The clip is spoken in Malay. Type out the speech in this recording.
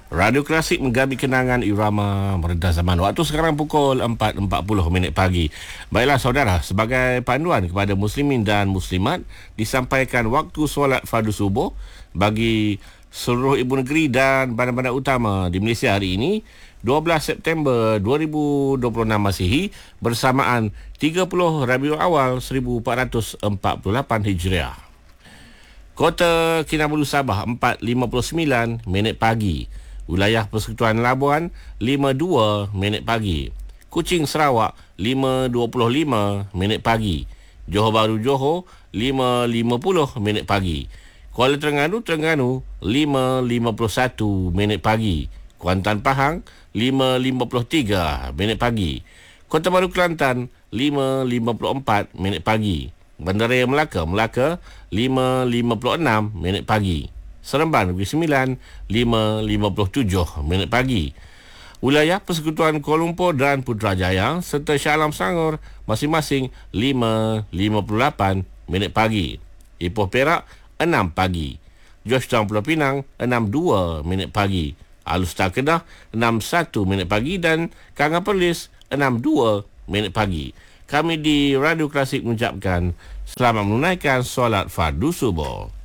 Radio Klasik menggabi kenangan irama meredah zaman. Waktu sekarang pukul 4.40 pagi. Baiklah saudara, sebagai panduan kepada muslimin dan muslimat, disampaikan waktu solat fardu subuh bagi seluruh ibu negeri dan bandar-bandar utama di Malaysia hari ini, 12 September 2026 Masihi, bersamaan 30 Rabiul Awal 1448 Hijriah. Kota Kinabalu Sabah 4.59 pagi. Wilayah Persekutuan Labuan 5.2 pagi. Kuching Sarawak 5.25 pagi. Johor Bahru Johor 5.50 pagi. Kuala Terengganu 5.51 pagi. Kuantan Pahang 5.53 pagi. Kota Baru Kelantan 5.54 pagi. Bandaraya Melaka 5.56 pagi. Seremban Negeri Sembilan 5.57 pagi. Wilayah Persekutuan Kuala Lumpur dan Putrajaya serta Shah Alam Selangor masing-masing 5.58 pagi. Ipoh Perak 6 pagi. Georgetown Pulau Pinang 6.2 pagi. Alustar Kedah 6.1 pagi dan Kanga Perlis 6.2 pagi. Kami di Radio Klasik mengucapkan selamat menunaikan solat fardu subuh.